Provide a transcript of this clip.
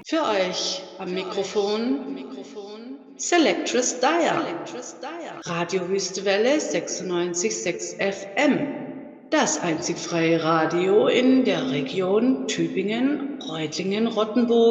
Für euch am Mikrofon Selectress Dyer, Radio Wüstewelle 96,6 FM, das einzig freie Radio in der Region Tübingen, Reutlingen, Rottenburg